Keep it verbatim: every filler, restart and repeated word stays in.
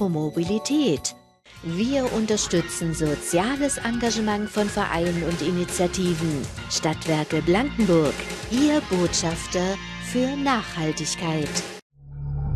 Elektromobilität. Wir unterstützen soziales Engagement von Vereinen und Initiativen. Stadtwerke Blankenburg, Ihr Botschafter für Nachhaltigkeit.